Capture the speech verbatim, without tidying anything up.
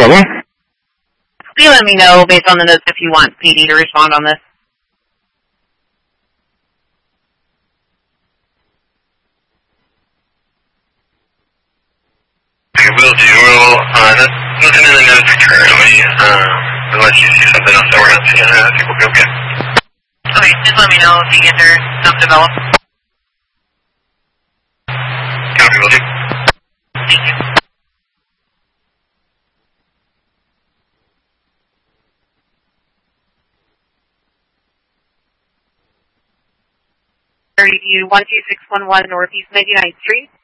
problem. You let me know based on the notes if you want P D to respond on this. I will do. We'll, uh, nothing in the notes currently. Uh, unless you see something else that we're not seeing, I think we'll be okay. Okay, just let me know if you get their stuff developed. Copy, will do. Thank you. Review one two six one one Northeast ninety-ninth Street.